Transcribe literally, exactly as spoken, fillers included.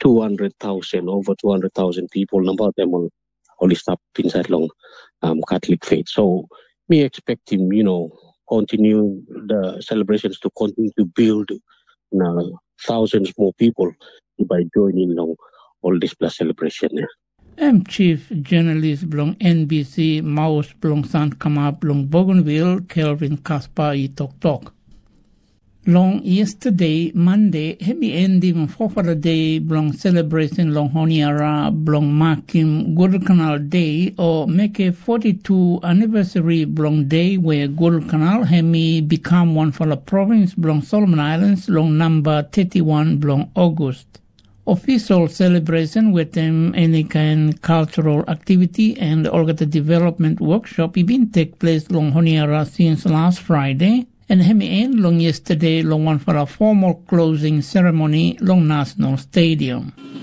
two hundred thousand, over two hundred thousand people, number of them all only stop inside long um, Catholic faith. So me expect him, you know, continue the celebrations to continue to build you know, thousands more people by joining long all this plus celebration. Yeah. I'm Chief Journalist belong N B C, Maus belong San Kama belong Bougainville, Kelvin Kaspar i Tok Tok. Long yesterday, Monday, happy ending for the day belong celebration long Honiara belong marking Guadalcanal Day or make a forty-two anniversary belong day where Guadalcanal hemi become one for the province belong Solomon Islands long number thirty-one belong August. Official celebration with them any kind cultural activity and organ development workshop even take place long Honiara since last Friday. And hemi end long yesterday long one for a formal closing ceremony long National Stadium.